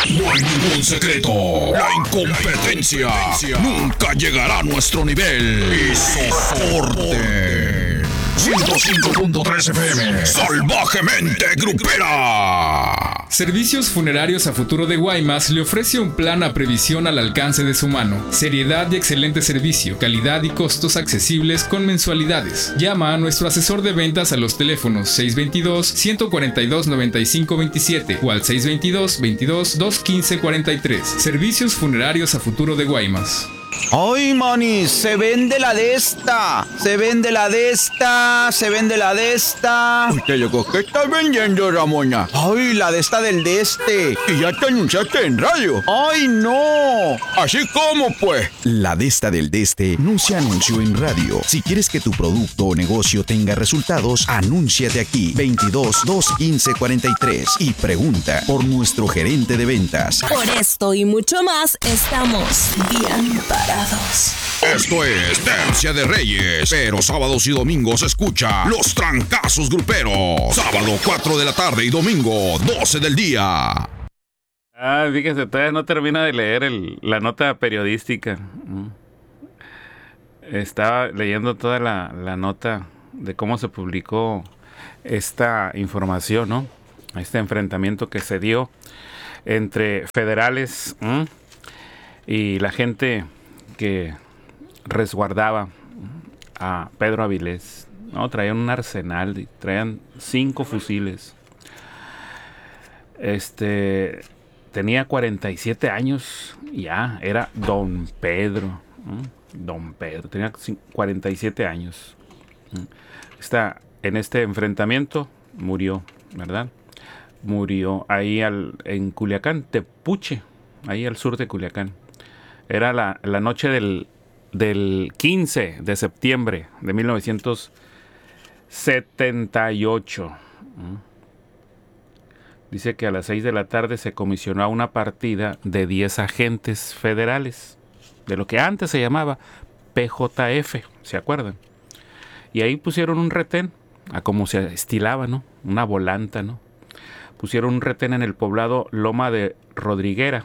No hay ningún secreto. La incompetencia nunca llegará a nuestro nivel. Y soporte. 105.3 FM. Salvajemente grupera. Servicios Funerarios a Futuro de Guaymas le ofrece un plan a previsión al alcance de su mano. Seriedad y excelente servicio, calidad y costos accesibles con mensualidades. Llama a nuestro asesor de ventas a los teléfonos 622-142-9527 o al 622-22-215-43. Servicios Funerarios a Futuro de Guaymas. ¡Ay, manis! Se vende la de esta. Se vende la de esta. Se vende la de esta. Usted dijo, ¿qué estás vendiendo, Ramona? ¡Ay, la de esta del de este! Y ya te anunciaste en radio. ¡Ay, no! Así como, pues. La Desta del Deste no se anunció en radio. Si quieres que tu producto o negocio tenga resultados, anúnciate aquí 22 215 43 y pregunta por nuestro gerente de ventas. Por esto y mucho más, estamos bien parados. Esto es Tercia de Reyes, pero sábados y domingos escucha Los Trancazos Gruperos. Sábado 4 de la tarde y domingo 12 del día. Fíjese, todavía no termina de leer la nota periodística. Estaba leyendo toda la nota de cómo se publicó esta información, ¿no? Este enfrentamiento que se dio entre federales y la gente que resguardaba a Pedro Avilés, ¿no? Traían un arsenal, traían 5 fusiles. Tenía 47 años, ya era Don Pedro. Don Pedro, tenía 47 años. En este enfrentamiento murió, ¿verdad? Murió ahí en Culiacán, Tepuche, ahí al sur de Culiacán. Era la noche del 15 de septiembre de 1978. Dice que a las 6 de la tarde se comisionó a una partida de 10 agentes federales, de lo que antes se llamaba PJF, ¿se acuerdan? Y ahí pusieron un retén, a como se estilaba, ¿no? Una volanta, ¿no? Pusieron un retén en el poblado Loma de Rodriguera.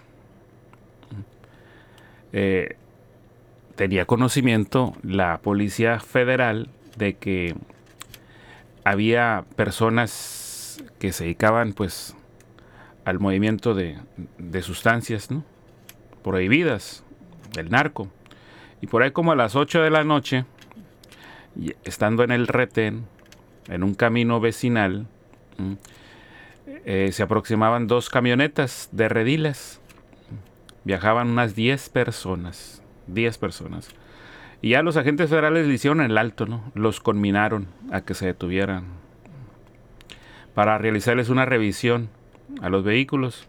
Tenía conocimiento la Policía Federal de que había personas que se dedicaban pues al movimiento de sustancias, ¿no? Prohibidas, del narco. Y por ahí como a las 8 de la noche, estando en el retén, en un camino vecinal, se aproximaban 2 camionetas de redilas. Viajaban unas 10 personas. 10 personas. Y ya los agentes federales le hicieron el alto, ¿no? Los conminaron a que se detuvieran para realizarles una revisión a los vehículos.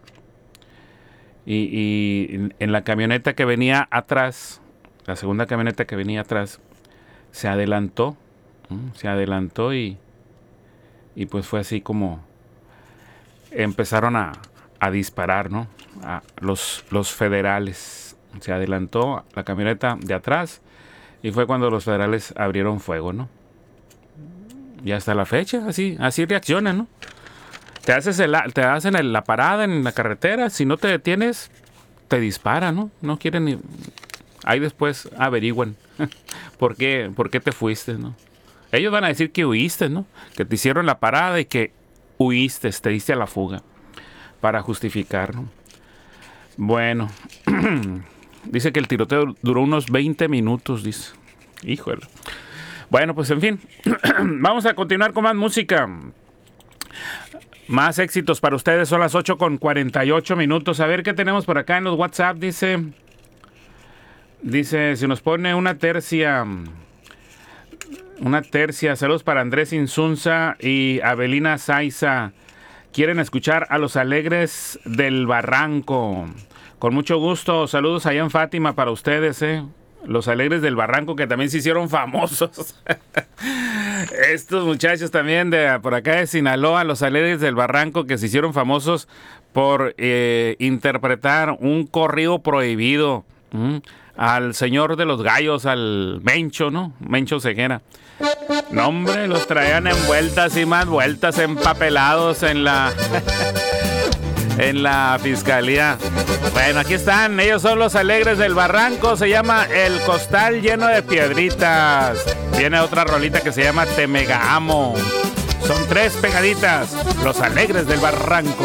Y en la camioneta que venía atrás, la segunda camioneta que venía atrás, se adelantó. Y pues fue así como empezaron a disparar, ¿no? A los federales. Se adelantó la camioneta de atrás y fue cuando los federales abrieron fuego, ¿no? Y hasta la fecha, así reaccionan, ¿no? Te hacen la parada en la carretera, si no te detienes, te disparan, ¿no? No quieren ni... Ahí después averiguan por qué te fuiste, ¿no? Ellos van a decir que huiste, ¿no? Que te hicieron la parada y que huiste, te diste a la fuga para justificar, ¿no? Bueno, dice que el tiroteo duró unos 20 minutos, dice. Híjole. Bueno, pues en fin, vamos a continuar con más música. Más éxitos para ustedes, son las 8:48. A ver qué tenemos por acá en los WhatsApp, dice, si nos pone una tercia, saludos para Andrés Insunza y Avelina Saiza. Quieren escuchar a Los Alegres del Barranco. Con mucho gusto, saludos allá en Fátima para ustedes, Los Alegres del Barranco, que también se hicieron famosos. Estos muchachos también de por acá de Sinaloa, Los Alegres del Barranco, que se hicieron famosos por interpretar un corrido prohibido al señor de los gallos, al Mencho, ¿no? Mencho Ceguera. No, hombre, los traían envueltas y más vueltas, empapelados en la en la fiscalía. Bueno, aquí están, ellos son los Alegres del Barranco, se llama El Costal Lleno de Piedritas. Viene otra rolita que se llama Te Mega Amo. Son 3 pegaditas, los Alegres del Barranco.